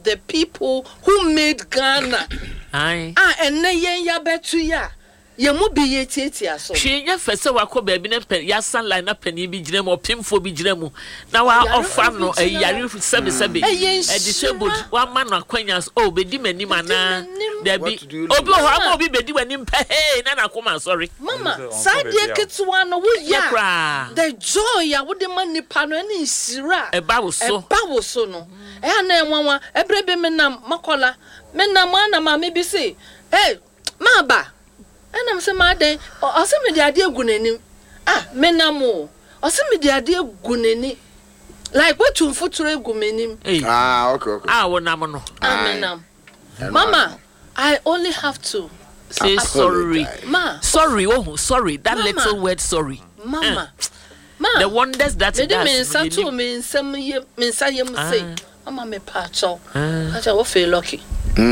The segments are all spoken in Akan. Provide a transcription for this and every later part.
the people who made Ghana. Aye. And yen ya betu ya. Ye mu bi ye tietia so. She nya fese wako baby na pen ya san line na pen bi gire mu opimfo bi gire mu. Na wa offer no yare sebe. E disabled one man akwanyas oh be di manim ana. There be obi ho am obi be di wanim pe hey na na koma sorry. Mama, sadie ketuwa no wo ya. The joy ya wo de man nipa no ani sira. E ba wo so no. E ana enwanwa ebrebe menam makola. Menam ana ma me bi say, "Hey, ma ba and I'm saying, Madam, or some of the idea guneni. Ah, menamo, or some of the idea guneni. Like what to foot gumeni. Okay. Ah, what namano. Menam. Mama, I only have to say sorry. Ma, sorry, oh, sorry. That Mama. Little word, sorry. Mama. The wonders that it does. Mean some year, say, Mama, me pacho. I will feel lucky.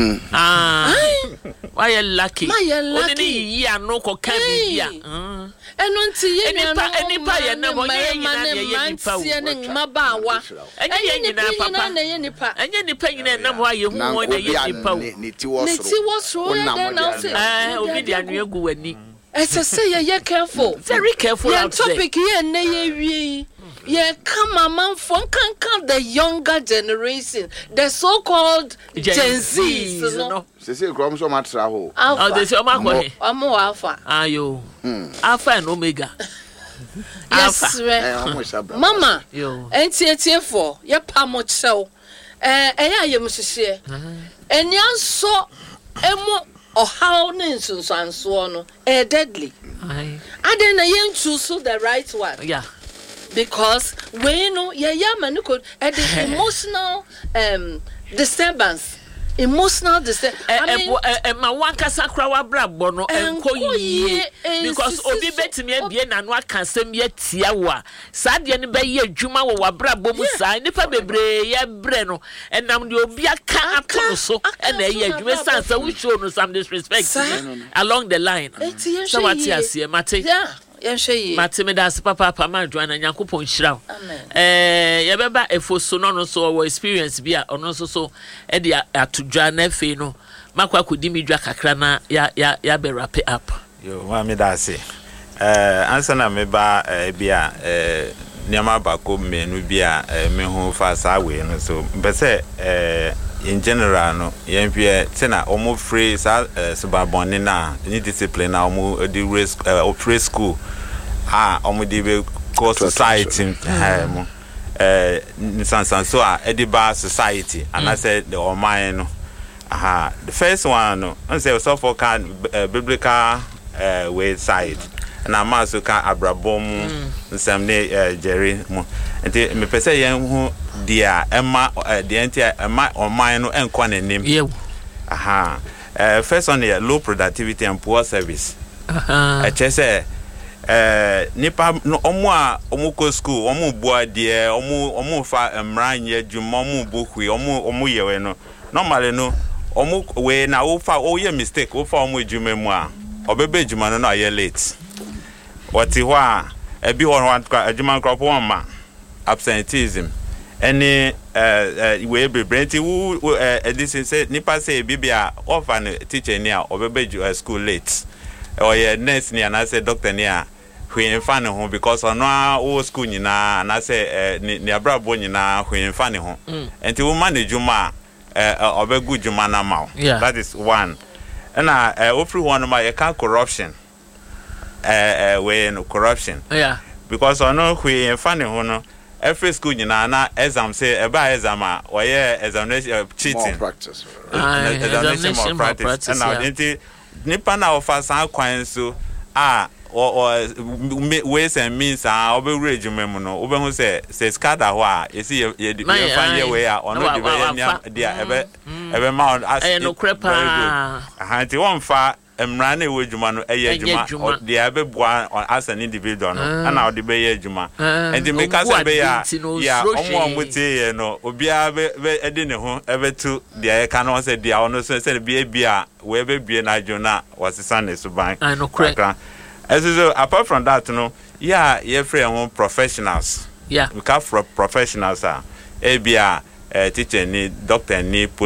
Why you lucky? Only ya no ko kan bia. And until you any pa na mo ye mabawa. Enye nipa. Enye nipa nyina na mo aye hu won na ye nipa. Niti was obi dia nu egu wani. Say ye careful. Very careful out there. Topic here na ye wi. Yeah, come on, man, can the younger generation, the so-called Gen Z, you know. They say Gromso Matraho. Oh, they say I'm more Alpha. Ayo. Alpha and Omega. Yes, Mama. Yo. And for your pamoch so. I am sincere. And you saw or how nations and so on, deadly. I didn't choose the right one. Yeah. Because we know man could the emotional disturbance. I mean, my one casacra wa brabo no enko yi because obi betimi abie na no aka sem ye tiawa saade ne be ye adwuma wo wa brabo mu sai nipa bebre ye bre no enam de obi aka ato so na ye adwuma sansa we show no some disrespect along the line so what you see mate Matimidas papa ma Joanna Nyankopon hyira. Ye beba efoso no so experience bi a ono so e de atodwa na fe no makwa kodi midwa kakra na ya be wrap up. Yo ma me da se. Ansa na me ba bia niama ba ko menu bia me hu fa sa we no so be in general no yempie tena omo free sa subabone na ni discipline na omo di risk free school omo di be co society mo sansan so ediba society and I said the oman no the first one no I say so for can biblical way side na maso ka abrabom nsam ne Jerry mo enti me pese yen hu dia ema the enti ema oman no enko nanim first one here low productivity and poor service say nipa no omo ko school omo bua de omo fa mranye dwuma omo bokhui omo yewe no normally no omo we na wo fa wo ye mistake wo fa omo dwuma mu a obebe dwuma no na ye late what ho a ebi ho adwuma nkropo won ma absenteeism any we bebrenti wo this say nipa say bibia offer no teacher ni a obebe school late or ye nurse ni na say doctor ni a hwe mfa ne ho because ono wo school nyina na say ni abrabo nyina hwe mfa ne ho enti wo manage juma obegu juma na ma that is one and ofri one ma ye can corruption when corruption because ono hwe mfa ne ho no every school nyina na exam say eba exam a or ye examination cheating practice examination practice and now nipa na offer san kwan so or ways and means obe rejume mu no obe hu say scatter ho a esi ye fan ye we a ono de be dia ebe ma as no crepa anti won fa emra na we juma no eye juma de ebe bua as an individual no ana de be ye juma and make us be ya omo tie no obi a be ede ne ho ebe tu de ye ka no say dia ono say bia we be bie na jona wasesa ne suban no crepa. So apart from that, you free professionals. Yeah, we have professionals. Teacher, doctor,